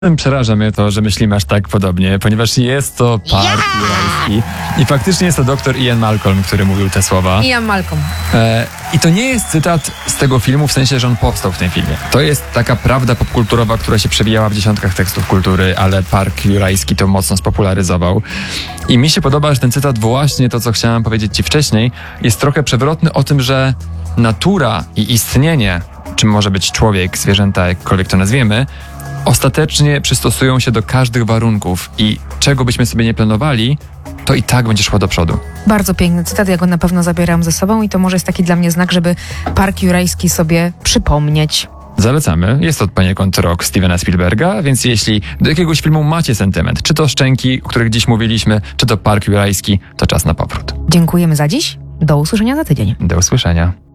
Przeraża mnie to, że myślimy aż tak podobnie, ponieważ jest to Park Jurajski i faktycznie jest to dr Ian Malcolm, który mówił te słowa. Ian Malcolm. I to nie jest cytat z tego filmu, w sensie, że on powstał w tym filmie. To jest taka prawda popkulturowa, która się przewijała w dziesiątkach tekstów kultury, ale Park Jurajski to mocno spopularyzował. I mi się podoba, że ten cytat, właśnie to, co chciałem powiedzieć ci wcześniej, jest trochę przewrotny o tym, że natura i istnienie, czym może być człowiek, zwierzęta, jakkolwiek to nazwiemy, ostatecznie przystosują się do każdych warunków i czego byśmy sobie nie planowali, to i tak będzie szło do przodu. Bardzo piękny cytat, ja go na pewno zabieram ze sobą i to może jest taki dla mnie znak, żeby Park Jurajski sobie przypomnieć. Zalecamy. Jest to poniekąd rok Stevena Spielberga, więc jeśli do jakiegoś filmu macie sentyment, czy to Szczęki, o których dziś mówiliśmy, czy to Park Jurajski, to czas na powrót. Dziękujemy za dziś. Do usłyszenia za tydzień. Do usłyszenia.